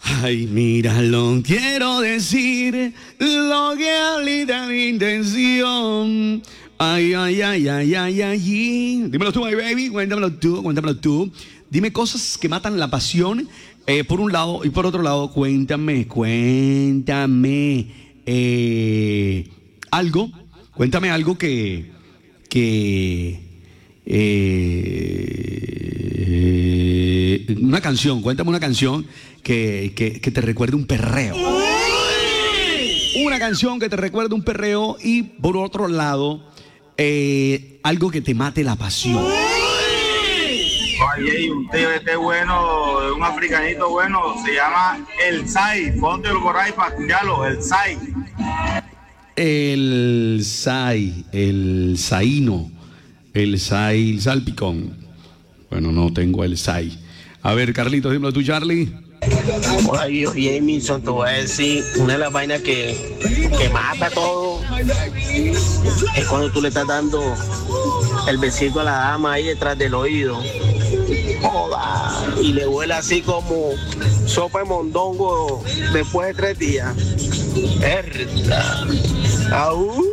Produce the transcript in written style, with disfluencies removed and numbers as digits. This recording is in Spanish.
Ay, mira, lo quiero decir, lo que ahorita mi intención. Ay, ay, ay, ay, ay, ay. Dímelo tú, my baby, cuéntamelo tú, cuéntamelo tú. Dime cosas que matan la pasión, por un lado, y por otro lado, cuéntame algo, cuéntame algo una canción, cuéntame una canción que te recuerde un perreo. Una canción que te recuerde un perreo y por otro lado, algo que te mate la pasión. Oye, un TBT bueno, un africanito bueno, se llma El Sai. Póntelo por ahí para escucharlo, El Sai. El Saíno, el salpicón. Bueno, no tengo el Sai. A ver, Carlitos, dímelo tú, Charlie. Hola, yo Jameson, te voy a decir, una de las vainas que mata todo es cuando tú le estás dando el besito a la dama ahí detrás del oído. Joda, y le huele así como sopa de mondongo después de 3 días. Herda. Aú.